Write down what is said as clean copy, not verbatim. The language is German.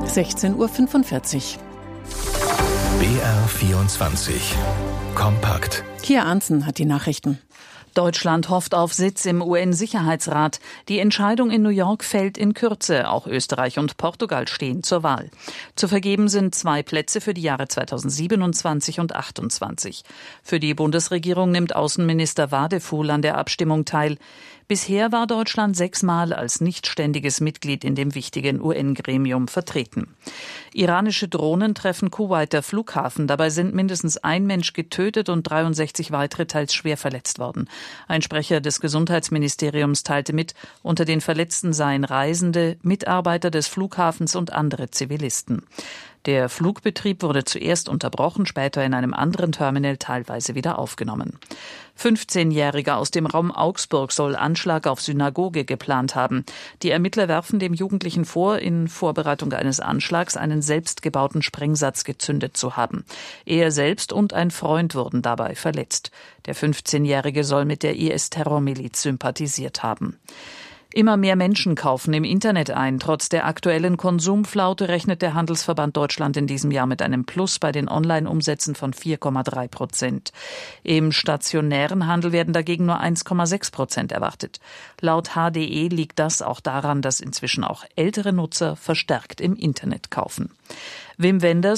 16:45 Uhr. BR24 Kompakt. Kia Arntzen hat die Nachrichten. Deutschland hofft auf Sitz im UN-Sicherheitsrat. Die Entscheidung in New York fällt in Kürze. Auch Österreich und Portugal stehen zur Wahl. Zu vergeben sind 2 Plätze für die Jahre 2027 und 2028. Für die Bundesregierung nimmt Außenminister Wadefuhl an der Abstimmung teil. Bisher war Deutschland 6-mal als nichtständiges Mitglied in dem wichtigen UN-Gremium vertreten. Iranische Drohnen treffen Kuwaiter Flughafen. Dabei sind mindestens ein Mensch getötet und 63 weitere teils schwer verletzt worden. Ein Sprecher des Gesundheitsministeriums teilte mit, unter den Verletzten seien Reisende, Mitarbeiter des Flughafens und andere Zivilisten. Der Flugbetrieb wurde zuerst unterbrochen, später in einem anderen Terminal teilweise wieder aufgenommen. 15-Jähriger aus dem Raum Augsburg soll Anschlag auf Synagoge geplant haben. Die Ermittler werfen dem Jugendlichen vor, in Vorbereitung eines Anschlags einen selbstgebauten Sprengsatz gezündet zu haben. Er selbst und ein Freund wurden dabei verletzt. Der 15-Jährige soll mit der IS-Terrormiliz sympathisiert haben. Immer mehr Menschen kaufen im Internet ein. Trotz der aktuellen Konsumflaute rechnet der Handelsverband Deutschland in diesem Jahr mit einem Plus bei den Online-Umsätzen von 4,3%. Im stationären Handel werden dagegen nur 1,6% erwartet. Laut HDE liegt das auch daran, dass inzwischen auch ältere Nutzer verstärkt im Internet kaufen. Wim Wenders